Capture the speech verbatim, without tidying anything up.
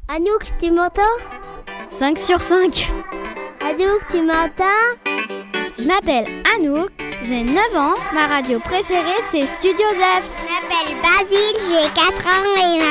Anouk, tu m'entends? cinq sur cinq. Anouk, tu m'entends? Je m'appelle Anouk, j'ai neuf ans. Ma radio préférée, c'est Studio Zef. Je m'appelle Basile, j'ai quatre ans et